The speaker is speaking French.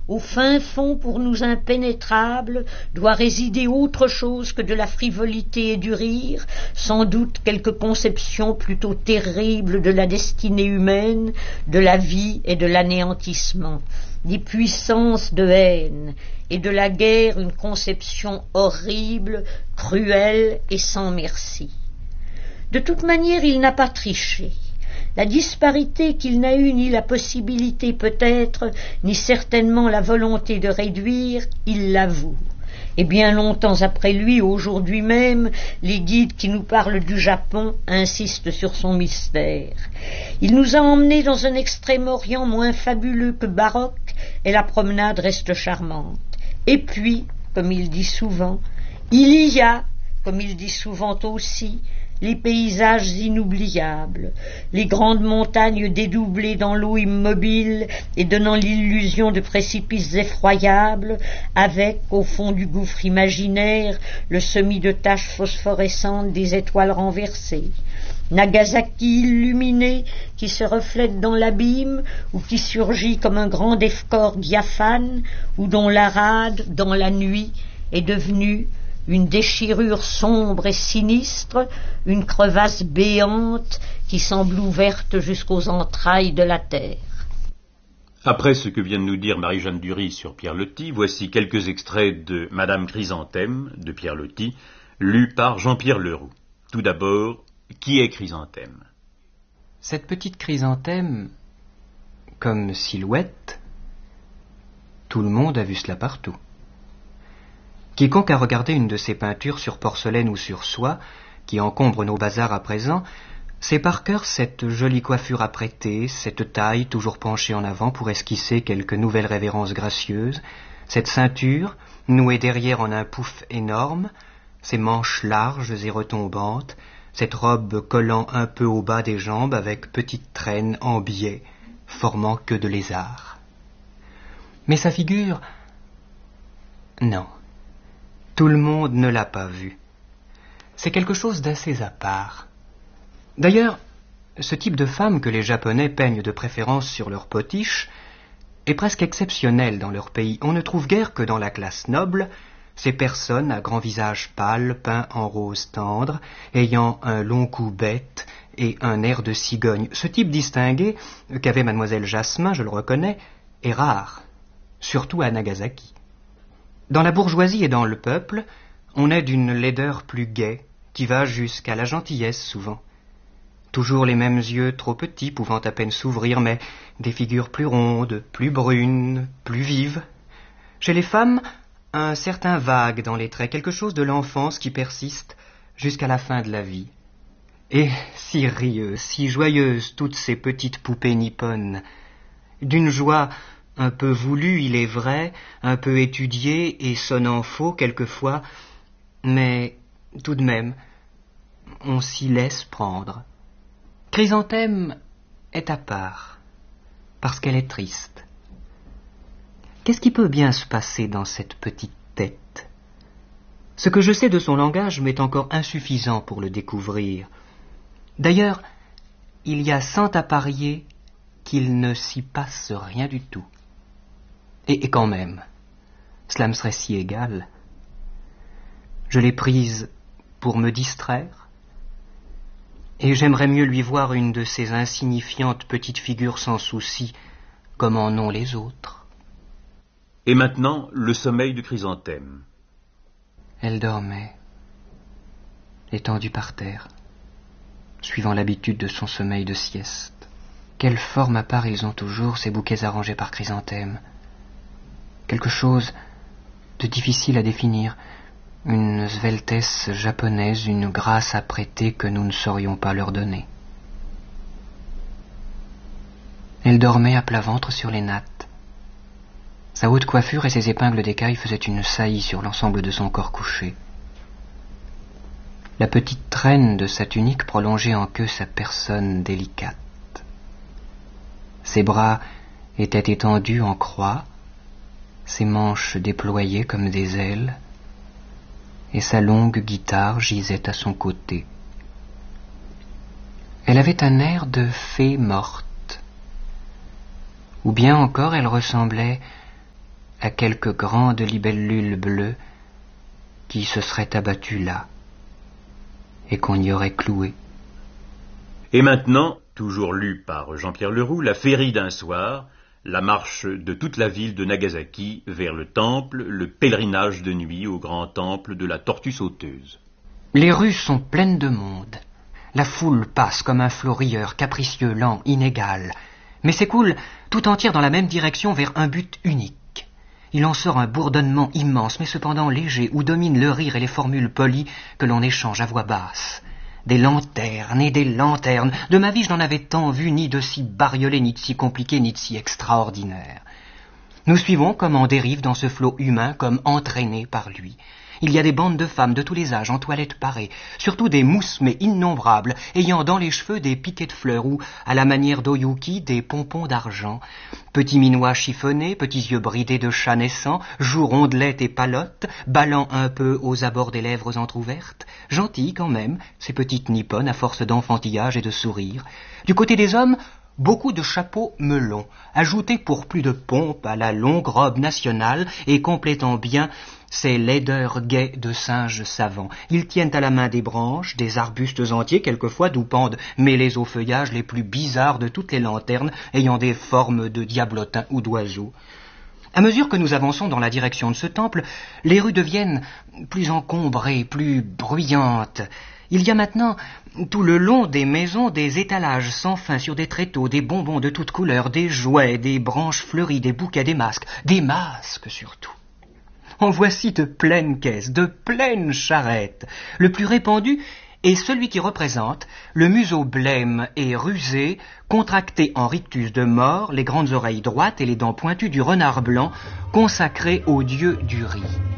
Au fin fond pour nous impénétrable, doit résider autre chose que de la frivolité et du rire, sans doute quelque conception plutôt terrible de la destinée humaine, de la vie et de l'anéantissement, des puissances de haine, et de la guerre une conception horrible, cruelle et sans merci. De toute manière, il n'a pas triché. La disparité qu'il n'a eue ni la possibilité peut-être, ni certainement la volonté de réduire, il l'avoue. Et bien longtemps après lui, aujourd'hui même, les guides qui nous parlent du Japon insistent sur son mystère. Il nous a emmenés dans un Extrême-Orient moins fabuleux que baroque, et la promenade reste charmante. Et puis, comme il dit souvent, il y a, comme il dit souvent aussi, les paysages inoubliables, les grandes montagnes dédoublées dans l'eau immobile et donnant l'illusion de précipices effroyables, avec, au fond du gouffre imaginaire, le semis de taches phosphorescentes des étoiles renversées. Nagasaki illuminé qui se reflète dans l'abîme ou qui surgit comme un grand décor diaphane ou dont la rade, dans la nuit, est devenue une déchirure sombre et sinistre, une crevasse béante qui semble ouverte jusqu'aux entrailles de la terre. Après ce que vient de nous dire Marie-Jeanne Dury sur Pierre Loti, voici quelques extraits de Madame Chrysanthème de Pierre Loti, lus par Jean-Pierre Leroux. Tout d'abord, qui est Chrysanthème? Cette petite chrysanthème, comme silhouette, tout le monde a vu cela partout. Quiconque a regardé une de ces peintures sur porcelaine ou sur soie, qui encombrent nos bazars à présent, sait par cœur cette jolie coiffure apprêtée, cette taille toujours penchée en avant pour esquisser quelque nouvelle révérence gracieuse, cette ceinture, nouée derrière en un pouf énorme, ces manches larges et retombantes, cette robe collant un peu au bas des jambes avec petites traînes en biais, formant queue de lézard. Mais sa figure... non. Tout le monde ne l'a pas vue. C'est quelque chose d'assez à part. D'ailleurs, ce type de femme que les Japonais peignent de préférence sur leurs potiches est presque exceptionnel dans leur pays. On ne trouve guère que dans la classe noble ces personnes à grand visage pâle, peint en rose tendre, ayant un long cou bête et un air de cigogne. Ce type distingué, qu'avait mademoiselle Jasmin, je le reconnais, est rare, surtout à Nagasaki. Dans la bourgeoisie et dans le peuple, on est d'une laideur plus gaie, qui va jusqu'à la gentillesse souvent. Toujours les mêmes yeux trop petits pouvant à peine s'ouvrir, mais des figures plus rondes, plus brunes, plus vives. Chez les femmes, un certain vague dans les traits, quelque chose de l'enfance qui persiste jusqu'à la fin de la vie. Et si rieuses, si joyeuses, toutes ces petites poupées nippones, d'une joie un peu voulue, il est vrai, un peu étudiée et sonnant faux quelquefois, mais tout de même, on s'y laisse prendre. Chrysanthème est à part, parce qu'elle est triste. Qu'est-ce qui peut bien se passer dans cette petite tête? Ce que je sais de son langage m'est encore insuffisant pour le découvrir. D'ailleurs, il y a 100 à parier qu'il ne s'y passe rien du tout. Et quand même, cela me serait si égal. Je l'ai prise pour me distraire, et j'aimerais mieux lui voir une de ces insignifiantes petites figures sans souci, comme en ont les autres. Et maintenant, le sommeil de Chrysanthème. Elle dormait, étendue par terre, suivant l'habitude de son sommeil de sieste. Quelle forme à part ils ont toujours, ces bouquets arrangés par Chrysanthème. Quelque chose de difficile à définir, une sveltesse japonaise, une grâce apprêtée que nous ne saurions pas leur donner. Elle dormait à plat ventre sur les nattes. Sa haute coiffure et ses épingles d'écaille faisaient une saillie sur l'ensemble de son corps couché. La petite traîne de sa tunique prolongeait en queue sa personne délicate. Ses bras étaient étendus en croix, ses manches déployées comme des ailes, et sa longue guitare gisait à son côté. Elle avait un air de fée morte, ou bien encore elle ressemblait à quelque grande libellule bleue qui se serait abattue là et qu'on y aurait cloué. Et maintenant, toujours lu par Jean-Pierre Leroux, la féerie d'un soir, la marche de toute la ville de Nagasaki vers le temple, le pèlerinage de nuit au grand temple de la tortue sauteuse. Les rues sont pleines de monde. La foule passe comme un flot rieur, capricieux, lent, inégal, mais s'écoule tout entière dans la même direction vers un but unique. Il en sort un bourdonnement immense, mais cependant léger, où dominent le rire et les formules polies que l'on échange à voix basse. Des lanternes et des lanternes. De ma vie, je n'en avais tant vu, ni de si bariolé, ni de si compliqué, ni de si extraordinaire. Nous suivons comme en dérive dans ce flot humain, comme entraînés par lui. Il y a des bandes de femmes de tous les âges en toilette parée, surtout des mousses mais innombrables, ayant dans les cheveux des piquets de fleurs ou, à la manière d'Oyuki, des pompons d'argent. Petits minois chiffonnés, petits yeux bridés de chat naissant, joues rondelettes et palottes, ballant un peu aux abords des lèvres entr'ouvertes, gentilles quand même, ces petites nippones à force d'enfantillage et de sourire. Du côté des hommes, beaucoup de chapeaux melons, ajoutés pour plus de pompe à la longue robe nationale et complétant bien ces laideurs gaies de singes savants. Ils tiennent à la main des branches, des arbustes entiers, quelquefois d'où pendent, mêlés au feuillage, les plus bizarres de toutes les lanternes, ayant des formes de diablotins ou d'oiseaux. À mesure que nous avançons dans la direction de ce temple, les rues deviennent plus encombrées, plus bruyantes. Il y a maintenant, tout le long des maisons, des étalages sans fin sur des tréteaux, des bonbons de toutes couleurs, des jouets, des branches fleuries, des bouquets, des masques surtout. En voici de pleines caisses, de pleines charrettes. Le plus répandu est celui qui représente le museau blême et rusé, contracté en rictus de mort, les grandes oreilles droites et les dents pointues du renard blanc, consacré au dieu du riz.